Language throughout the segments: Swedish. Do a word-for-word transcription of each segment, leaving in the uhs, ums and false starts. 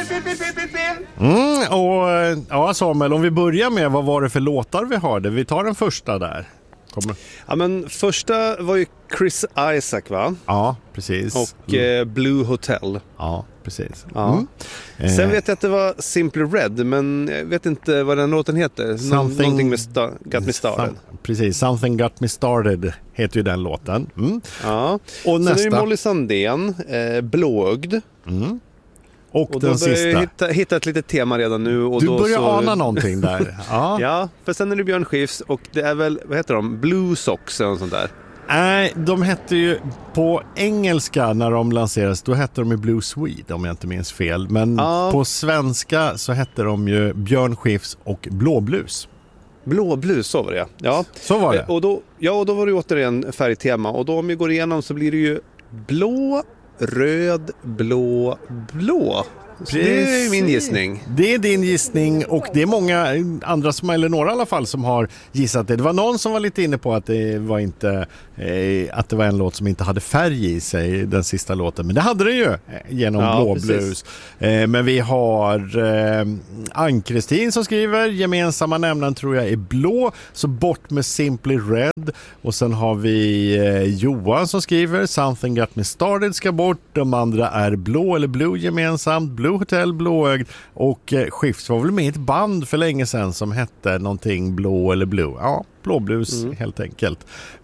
Mm, och ja, Samuel, om vi börjar med vad var det för låtar vi hörde? Vi tar den första där. Kommer. Ja, men första var ju Chris Isaak, va? Ja, precis. Och mm. eh, Blue Hotel. Ja, precis. Ja. Mm. Sen vet jag att det var Simply Red, men jag vet inte vad den låten heter. Something, Någonting med sta- Got Me Started. Some, precis, Something Got Me Started heter ju den låten. Mm. Ja. Och sen nästa. är det Molly Sandén, eh, Blåögd. Mm. Och, och den då börjar sista. Hitta, hitta ett litet tema redan nu. Och du då börjar så... ana någonting där. Ja. Ja, för sen är det Björn Skifs och det är väl, vad heter de? Blue Socks eller något sånt där. Nej, de hette ju på engelska när de lanserades, då hette de ju Blue Swede om jag inte minns fel. Men ja. på svenska så hette de ju Björn Skifs och Blåblus. Blåblus, så var det, ja. Så var det. Och då, ja, och då var det återigen färgtema. Och då om vi går igenom så blir det ju blå, röd, blå, blå. Så det är min gissning. Det är din gissning och det är många andra, som, eller några i alla fall, som har gissat det. Det var någon som var lite inne på att det var inte eh, att det var en låt som inte hade färg i sig, den sista låten. Men det hade det ju genom ja, Blåblus. Eh, men vi har eh, Ann-Kristin som skriver gemensamma nämnaren tror jag är blå, så bort med Simply Red. Och sen har vi eh, Johan som skriver Something Got Me Started ska bort. De andra är blå eller blue gemensamt. Blue Hotel, Blåögd och eh, Skifs var väl med i ett band för länge sedan som hette någonting blå eller blue. Ja, Blåblus mm. helt enkelt.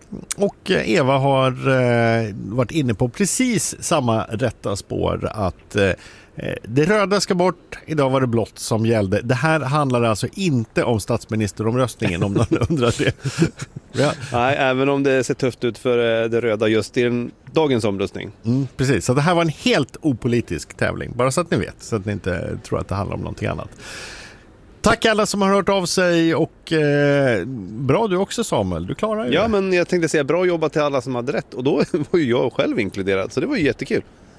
Och eh, Eva har eh, varit inne på precis samma rätta spår att eh, det röda ska bort, idag var det blått som gällde. Det här handlar alltså inte om statsministeromröstningen om någon undrar det. Ja. Nej, även om det ser tufft ut för det röda just i den, dagens omröstning. Mm, precis, så det här var en helt opolitisk tävling. Bara så att ni vet, så att ni inte tror att det handlar om någonting annat. Tack alla som har hört av sig och eh, bra du också Samuel, du klarar ju Ja, det. men jag tänkte säga bra jobbat till alla som hade rätt och då var ju jag själv inkluderad, så det var ju jättekul.